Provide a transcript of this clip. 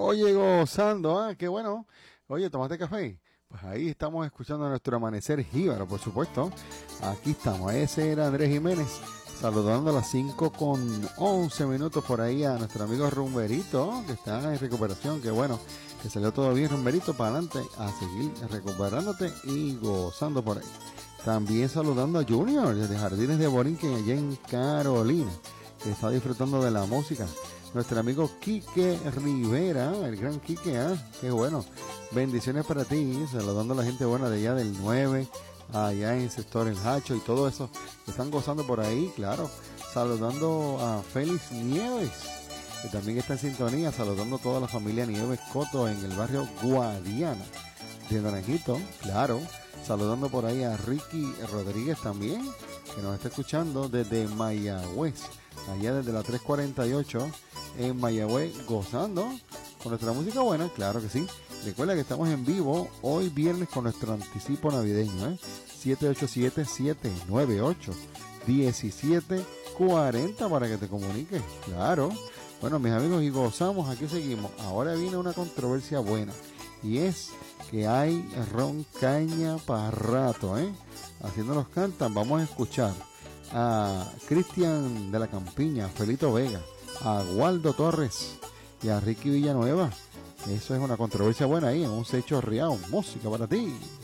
Oye, gozando, qué bueno. Oye, ¿tomaste café? Pues ahí estamos escuchando nuestro amanecer jíbaro, por supuesto. Aquí estamos, ese era Andrés Jiménez, saludando a las 5:11 por ahí a nuestro amigo Rumberito, que está en recuperación, que bueno, que salió todo bien, Rumberito, para adelante, a seguir recuperándote y gozando por ahí. También saludando a Junior, desde Jardines de Borinquen, allá en Carolina, que está disfrutando de la música. Nuestro amigo Quique Rivera, el gran Quique, qué bueno. Bendiciones para ti, saludando a la gente buena de allá del 9, allá en el sector El Hacho y todo eso que están gozando por ahí, claro. Saludando a Félix Nieves, que también está en sintonía, saludando a toda la familia Nieves Coto en el barrio Guadiana de Naranjito, claro. Saludando por ahí a Ricky Rodríguez también, que nos está escuchando desde Mayagüez, allá desde la 348 en Mayagüez, gozando con nuestra música buena, claro que sí. Recuerda que estamos en vivo hoy viernes con nuestro anticipo navideño, 787-798-1740 para que te comuniques, claro. Bueno, mis amigos, y gozamos, aquí seguimos. Ahora viene una controversia buena, y es que hay ron caña para rato, haciéndonos cantan. Vamos a escuchar a Cristian de la Campiña, Felito Vega, a Waldo Torres y a Ricky Villanueva. Eso es una controversia buena ahí en un secho riao. Música para ti.